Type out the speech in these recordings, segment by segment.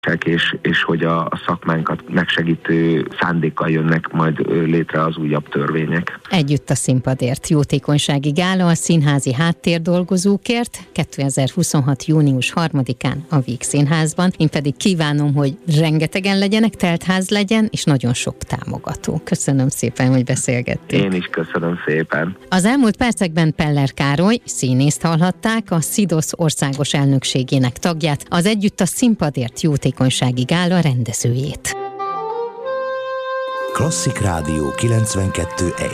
és hogy a szakmánkat megsegítő szándékkal jönnek majd létre az újabb törvények. Együtt a színpadért jótékonysági gála a színházi háttérdolgozókért 2026. június 3-án a Víg Színházban. Én pedig kívánom, hogy rengetegen legyenek, teltház legyen, és nagyon sok támogató. Köszönöm szépen, hogy beszélgettünk. Én is köszönöm szépen. Az elmúlt percekben Peller Károly színészt hallhatták, a SZIDOSZ országos elnökségének tagját, az Együtt a színpadért jótékonysági gála rendezőjét. Klasszik Rádió 92.1.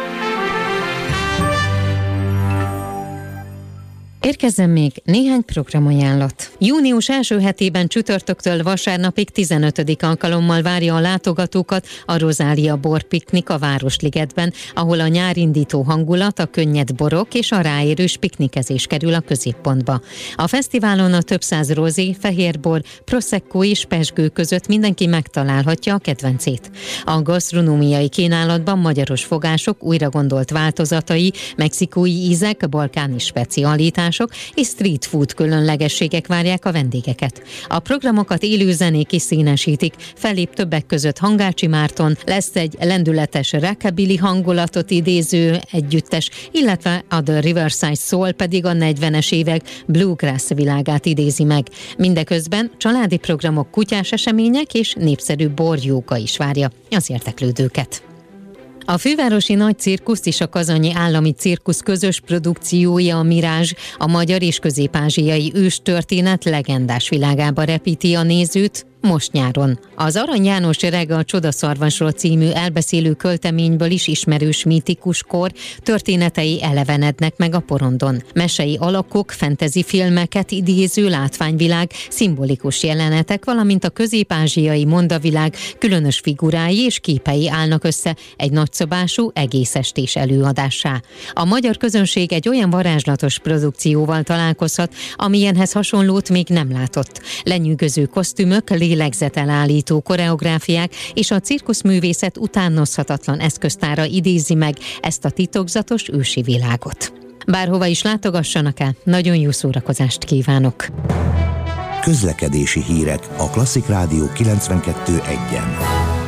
Érkezzen még néhány programajánlat. Június első hetében csütörtöktől vasárnapig 15. alkalommal várja a látogatókat a Rozália borpiknik a Városligetben, ahol a nyárindító hangulat, a könnyed borok és a ráérős piknikezés kerül a középpontba. A fesztiválon a több száz rozé, fehérbor, prosecco és pezsgő között mindenki megtalálhatja a kedvencét. A gasztronómiai kínálatban magyaros fogások, újra gondolt változatai, mexikói ízek, balkáni specialitások és street food különlegességek várják a vendégeket. A programokat élő zenék is színesítik, fellép többek között Hangácsi Márton, lesz egy lendületes rockabilly hangulatot idéző együttes, illetve a The Riverside Soul pedig a 40-es évek bluegrass világát idézi meg. Mindeközben családi programok, kutyás események és népszerű borjóga is várja az érdeklődőket. A fővárosi nagy cirkuszt és a kazanyi állami cirkusz közös produkciója, a Mirázs, a magyar és közép-ázsiai őstörténet legendás világába repíti a nézőt most nyáron. Az Arany János Rega a Csodaszarvasról című elbeszélő költeményből is ismerős mítikus kor történetei elevenednek meg a porondon. Mesei alakok, fantasy filmeket idéző látványvilág, szimbolikus jelenetek, valamint a közép-ázsiai mondavilág különös figurái és képei állnak össze egy nagyszabású, egész estés előadássá. A magyar közönség egy olyan varázslatos produkcióval találkozhat, amilyenhez hasonlót még nem látott. Lenyűgöző kosztümök, lélegzetelállító koreográfiák és a cirkuszművészet utánozhatatlan eszköztára idézi meg ezt a titokzatos ősi világot. Bárhova is látogassanak el, nagyon jó szórakozást kívánok! Közlekedési hírek a Klasszik Rádió 92.1-en.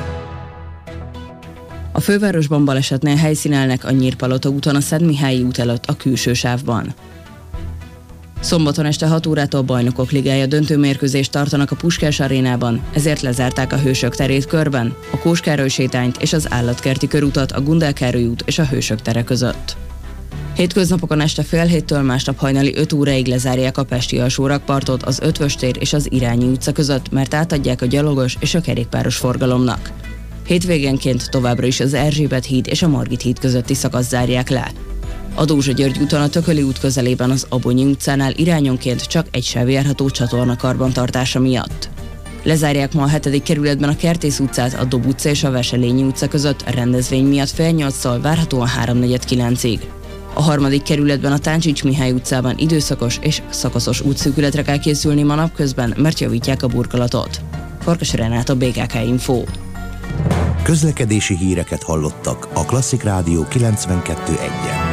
A fővárosban balesetnél helyszínelnek a Nyírpalota úton a Szentmihályi út előtt a külső sávban. Szombaton este 6 órától Bajnokok Ligája döntőmérkőzést tartanak a Puskás arénában, ezért lezárták a Hősök terét körben, a Kós Károly sétányt és az Állatkerti körutat a Gundel Károly út és a Hősök tere között. Hétköznapokon este fél héttől másnap hajnali 5 óráig lezárják a pesti alsórakpartot az Ötvös tér és az Irányi utca között, mert átadják a gyalogos és a kerékpáros forgalomnak. Hétvégenként továbbra is az Erzsébet híd és a Margit híd közötti szakasz zárják le. A Dózsa György úton a Tököli út közelében az Abonyi utcánál irányonként csak egy sáv járható csatorna karbantartása miatt. Lezárják ma a 7. kerületben a Kertész utcát a Dob utca és a Veselényi utca között a rendezvény miatt fél 8-tól várhatóan 3-4-9-ig. A 3. kerületben a Táncsics Mihály utcában időszakos és szakaszos útszűkületre kell készülni ma napközben, mert javítják a burkolatot. Farkas Renát, a BKK Info. Közlekedési híreket hallottak a Klasszik Rádió 92.1-en.